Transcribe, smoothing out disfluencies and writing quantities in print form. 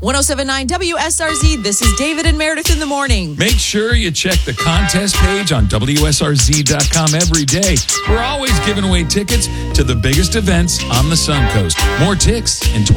1079 WSRZ, this is David and Meredith in the morning. Make sure you check the contest page on WSRZ.com every day. We're always giving away tickets to the biggest events on the Suncoast. More ticks in